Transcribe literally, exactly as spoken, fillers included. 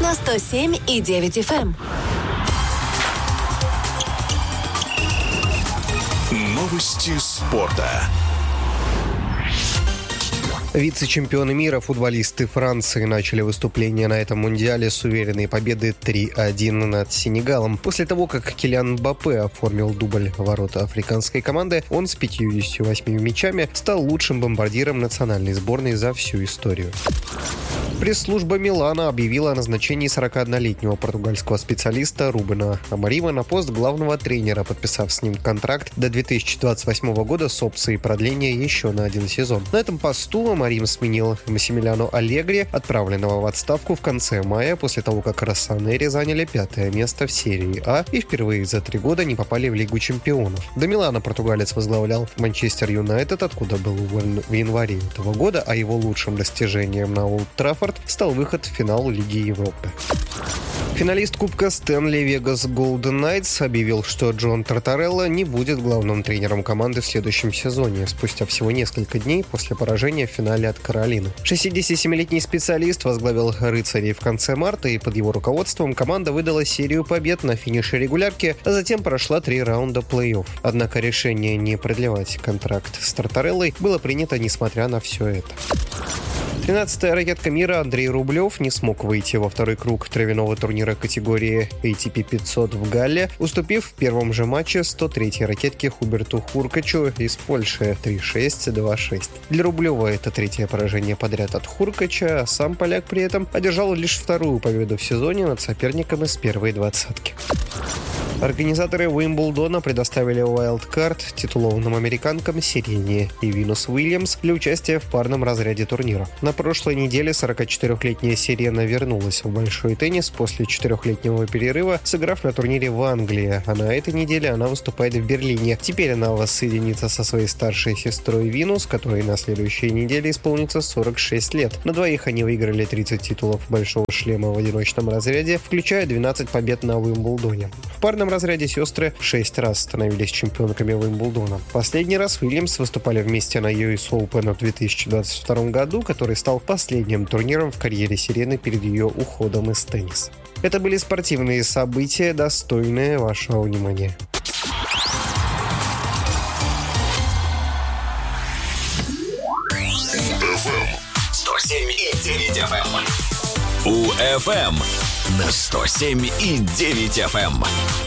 на сто семь и девять эф эм. Новости спорта. Вице-чемпионы мира, футболисты Франции, начали выступление на этом мундиале с уверенной победы три один над Сенегалом. После того, как Килиан Мбаппе оформил дубль в ворота африканской команды, он с пятьюдесятью восьмью мячами стал лучшим бомбардиром национальной сборной за всю историю. Пресс-служба Милана объявила о назначении сорокаоднолетнего португальского специалиста Рубена Амарима на пост главного тренера, подписав с ним контракт до две тысячи двадцать восьмого года с опцией продления еще на один сезон. На этом посту Амарим сменил Массимилиано Аллегри, отправленного в отставку в конце мая после того, как Россонери заняли пятое место в серии А и впервые за три года не попали в Лигу чемпионов. До Милана португалец возглавлял Манчестер Юнайтед, откуда был уволен в январе этого года, а его лучшим достижением на Олд Траффорд стал выход в финал Лиги Европы. Финалист Кубка Стэнли Вегас Голден Найтс объявил, что Джон Тартарелло не будет главным тренером команды в следующем сезоне, спустя всего несколько дней после поражения в финале от Каролины. шестидесятисемилетний специалист возглавил «Рыцарей» в конце марта, и под его руководством команда выдала серию побед на финише регулярки, а затем прошла три раунда плей-офф. Однако решение не продлевать контракт с Тартареллой было принято несмотря на все это. тринадцатая ракетка мира Андрей Рублев не смог выйти во второй круг травяного турнира категории эй ти пи пятьсот в Галле, уступив в первом же матче сто третьей ракетке Хуберту Хуркачу из Польши три шесть два шесть. Для Рублева это третье поражение подряд от Хуркача, а сам поляк при этом одержал лишь вторую победу в сезоне над соперником из первой двадцатки. Организаторы Уимблдона предоставили вайлдкарт титулованным американкам Сирене и Винус Уильямс для участия в парном разряде турнира. На прошлой неделе сорокачетырехлетняя Сирена вернулась в большой теннис после четырехлетнего перерыва, сыграв на турнире в Англии, а на этой неделе она выступает в Берлине. Теперь она воссоединится со своей старшей сестрой Винус, которой на следующей неделе исполнится сорок шесть лет. На двоих они выиграли тридцать титулов большого шлема в одиночном разряде, включая двенадцать побед на Уимблдоне. В парном разряде сестры шесть раз становились чемпионками Уимблдона. Последний раз Уильямс выступали вместе на ю эс Open в две тысячи двадцать втором году, который стал последним турниром в карьере Сирены перед ее уходом из тенниса. Это были спортивные события, достойные вашего внимания. сто семь и девять эф эм. У эф эм на сто семь и девять эф эм.